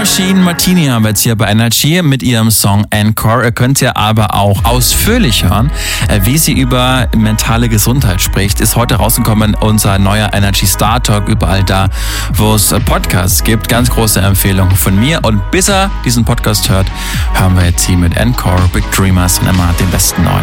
Machine Martini haben wir jetzt hier bei Energy mit ihrem Song Encore. Ihr könnt ja aber auch ausführlich hören, wie sie über mentale Gesundheit spricht. Ist heute rausgekommen unser neuer Energy Star Talk, überall da, wo es Podcasts gibt. Ganz große Empfehlung von mir. Und bis er diesen Podcast hört, hören wir jetzt hier mit Encore, Big Dreamers und immer den besten neuen.